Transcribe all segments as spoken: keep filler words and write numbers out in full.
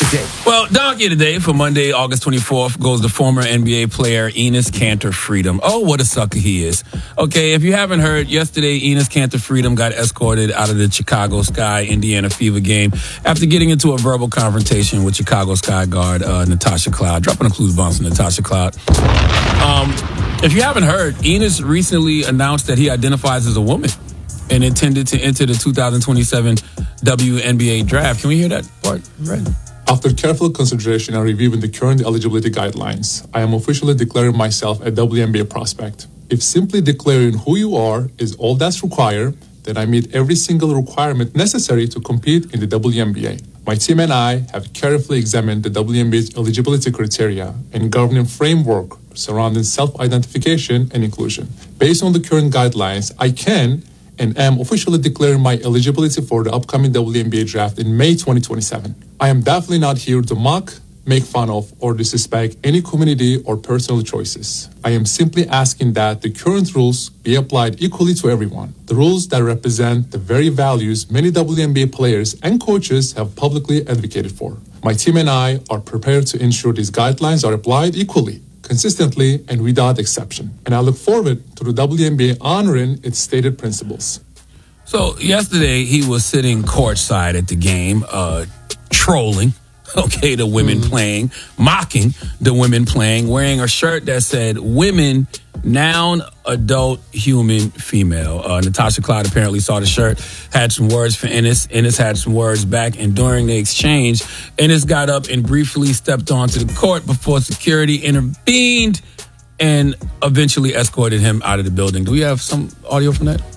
Today. Well, Donkey Today for Monday, August twenty-fourth goes to former N B A player Enes Kanter Freedom. Oh, what a sucker he is. Okay, if you haven't heard, yesterday Enes Kanter Freedom got escorted out of the Chicago Sky Indiana Fever game after getting into a verbal confrontation with Chicago Sky guard uh, Natasha Cloud. Dropping a clues bombs on Natasha Cloud. Um, if you haven't heard, Enes recently announced that he identifies as a woman and intended to enter the two thousand twenty-seven W N B A draft. Can we hear that part? Right. After careful consideration and reviewing the current eligibility guidelines, I am officially declaring myself a W N B A prospect. If simply declaring who you are is all that's required, then I meet every single requirement necessary to compete in the W N B A. My team and I have carefully examined the W N B A's eligibility criteria and governing framework surrounding self-identification and inclusion. Based on the current guidelines, I can and am officially declaring my eligibility for the upcoming W N B A draft in May twenty twenty-seven. I am definitely not here to mock, make fun of, or disrespect any community or personal choices. I am simply asking that the current rules be applied equally to everyone. The rules that represent the very values many W N B A players and coaches have publicly advocated for. My team and I are prepared to ensure these guidelines are applied equally, consistently, and without exception. And I look forward to the W N B A honoring its stated principles. So yesterday he was sitting courtside at the game, uh, trolling, okay, the women mm. playing, mocking the women playing, wearing a shirt that said women, noun, adult, human, female. Uh, Natasha Cloud apparently saw the shirt, had some words for Enes. Enes had some words back, and during the exchange, Enes got up and briefly stepped onto the court before security intervened and eventually escorted him out of the building. Do we have some audio from that?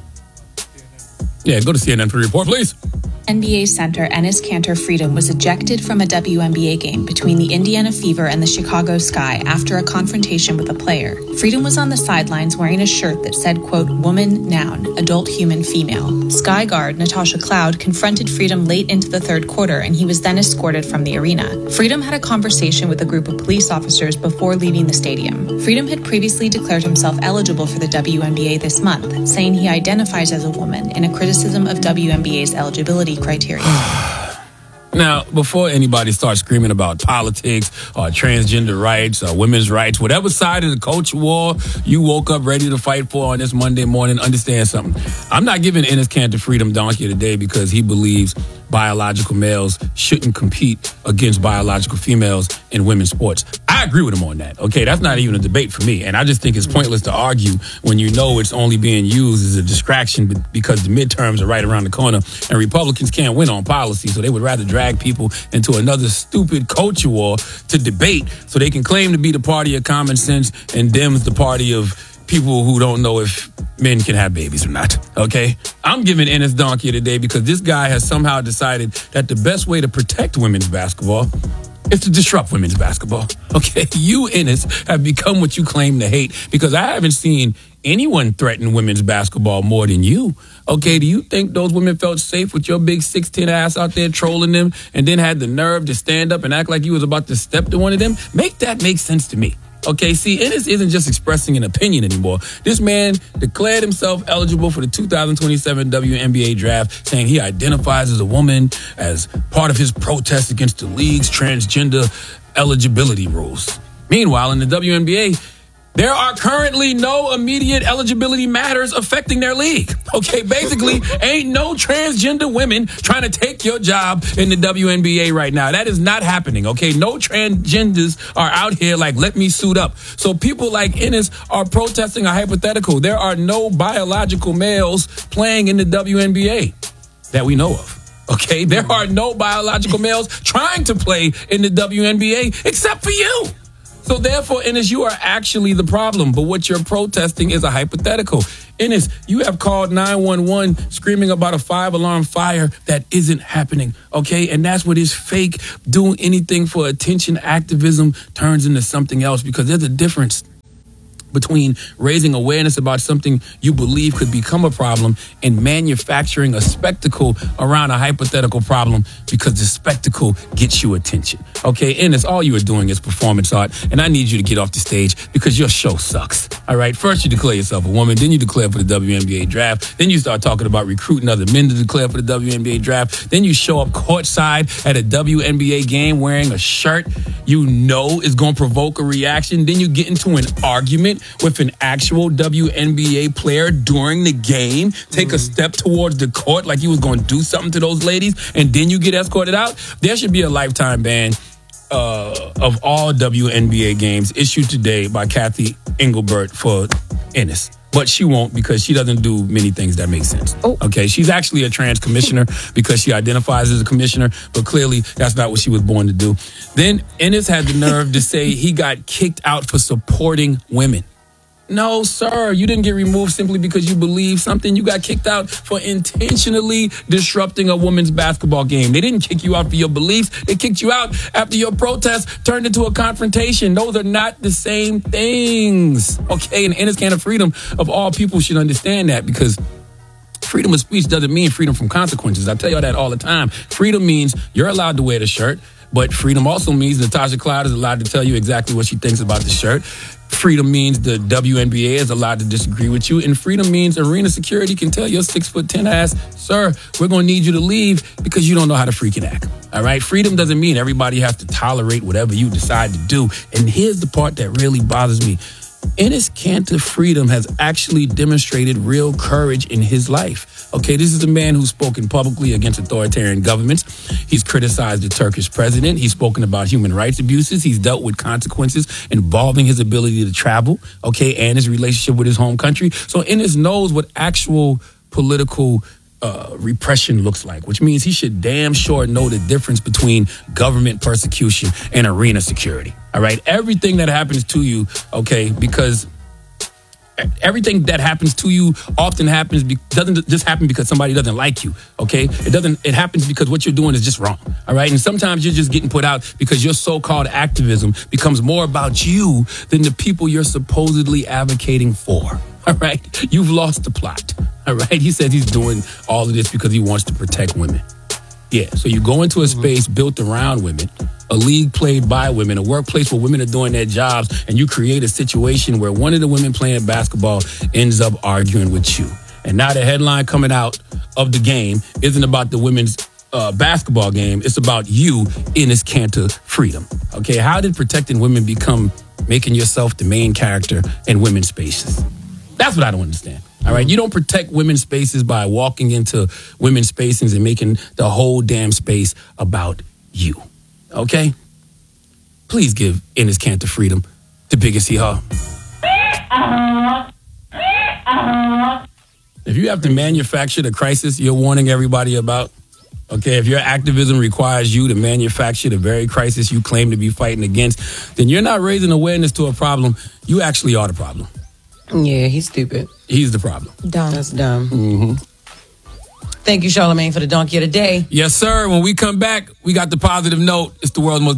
Yeah, go to C N N for the report, please. N B A center Enes Kanter Freedom was ejected from a W N B A game between the Indiana Fever and the Chicago Sky after a confrontation with a player. Freedom was on the sidelines wearing a shirt that said, quote, woman, noun, adult, human, female. Sky guard Natasha Cloud confronted Freedom late into the third quarter, and he was then escorted from the arena. Freedom had a conversation with a group of police officers before leaving the stadium. Freedom had previously declared himself eligible for the W N B A this month, saying he identifies as a woman in a criticism of W N B A's eligibility criteria. Now, before anybody starts screaming about politics or transgender rights or women's rights, whatever side of the culture war you woke up ready to fight for on this Monday morning, understand something. I'm not giving Enes Kanter Freedom Donkey today because he believes biological males shouldn't compete against biological females in women's sports. I agree with him on that. Okay, that's not even a debate for me. And I just think it's pointless to argue when you know it's only being used as a distraction because the midterms are right around the corner and Republicans can't win on policy, so they would rather drag people into another stupid culture war to debate so they can claim to be the party of common sense and Dems the party of people who don't know if men can have babies or not, okay? I'm giving Enes Donkey today because this guy has somehow decided that the best way to protect women's basketball is to disrupt women's basketball, okay? You, Enes, have become what you claim to hate because I haven't seen anyone threaten women's basketball more than you, okay? Do you think those women felt safe with your big six ten ass out there trolling them and then had the nerve to stand up and act like you was about to step to one of them? Make that make sense to me. Okay, see, Enes isn't just expressing an opinion anymore. This man declared himself eligible for the two thousand twenty-seven W N B A draft, saying he identifies as a woman as part of his protest against the league's transgender eligibility rules. Meanwhile, in the W N B A, there are currently no immediate eligibility matters affecting their league. Okay, basically, ain't no transgender women trying to take your job in the W N B A right now. That is not happening, okay? No transgenders are out here like, let me suit up. So people like Enes are protesting a hypothetical. There are no biological males playing in the W N B A that we know of. Okay, there are no biological males trying to play in the W N B A except for you. So therefore, Enes, you are actually the problem, but what you're protesting is a hypothetical. Enes, you have called nine one one screaming about a five-alarm fire that isn't happening, okay? And that's what is fake. Doing anything for attention activism turns into something else because there's a difference between raising awareness about something you believe could become a problem and manufacturing a spectacle around a hypothetical problem because the spectacle gets you attention. Okay, Enes, all you are doing is performance art, and I need you to get off the stage because your show sucks. All right, first you declare yourself a woman, then you declare for the W N B A draft, then you start talking about recruiting other men to declare for the W N B A draft, then you show up courtside at a W N B A game wearing a shirt you know is going to provoke a reaction, then you get into an argument with an actual W N B A player during the game, take mm-hmm. a step towards the court like you was going to do something to those ladies, and then you get escorted out. There should be a lifetime ban Uh, of all W N B A games issued today by Kathy Engelbert for Ennis. But she won't because she doesn't do many things that make sense. Oh. Okay, she's actually a trans commissioner because she identifies as a commissioner, but clearly that's not what she was born to do. Then Ennis had the nerve to say he got kicked out for supporting women. No, sir, you didn't get removed simply because you believe something. You got kicked out for intentionally disrupting a women's basketball game. They didn't kick you out for your beliefs. They kicked you out after your protest turned into a confrontation. Those are not the same things. Okay, and Ennis Cantor Freedom, of all people, should understand that because freedom of speech doesn't mean freedom from consequences. I tell y'all that all the time. Freedom means you're allowed to wear the shirt, but freedom also means Natasha Cloud is allowed to tell you exactly what she thinks about the shirt. Freedom means the W N B A is allowed to disagree with you. And freedom means arena security can tell your six foot ten ass, sir, we're going to need you to leave because you don't know how to freaking act. All right. Freedom doesn't mean everybody has to tolerate whatever you decide to do. And here's the part that really bothers me. Ennis Cantor Freedom has actually demonstrated real courage in his life. Okay, this is a man who's spoken publicly against authoritarian governments. He's criticized the Turkish president. He's spoken about human rights abuses. He's dealt with consequences involving his ability to travel, okay, and his relationship with his home country. So Ennis knows what actual political Uh, repression looks like, which means he should damn sure know the difference between government persecution and arena security. All right. Everything that happens to you, okay, because everything that happens to you often happens be- doesn't just happen because somebody doesn't like you. Okay. It doesn't, it happens because what you're doing is just wrong. All right. And sometimes you're just getting put out because your so-called activism becomes more about you than the people you're supposedly advocating for. All right. You've lost the plot. All right. He says he's doing all of this because he wants to protect women. Yeah. So you go into a space built around women, a league played by women, a workplace where women are doing their jobs, and you create a situation where one of the women playing basketball ends up arguing with you. And now the headline coming out of the game isn't about the women's uh, basketball game. It's about you, Ennis Cantor Freedom. Okay. How did protecting women become making yourself the main character in women's spaces? That's what I don't understand. All right. You don't protect women's spaces by walking into women's spaces and making the whole damn space about you. Okay? Please give Ennis Cantor Freedom the biggest hee-haw. If you have to manufacture the crisis you're warning everybody about, okay, if your activism requires you to manufacture the very crisis you claim to be fighting against, then you're not raising awareness to a problem. You actually are the problem. Yeah, he's stupid. He's the problem. Dumb. That's dumb. Mm-hmm. Thank you, Charlamagne, for the donkey of the day. Yes, sir. When we come back, we got the positive note. It's the world's most